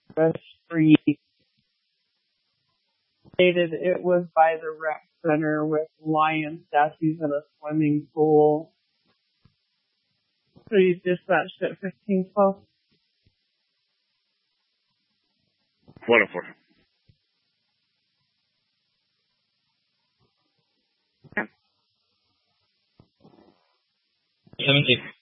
Street. Stated it was by the rec center with lion statues and a swimming pool. So you dispatched at 1512? Wonderful. Yeah. 70.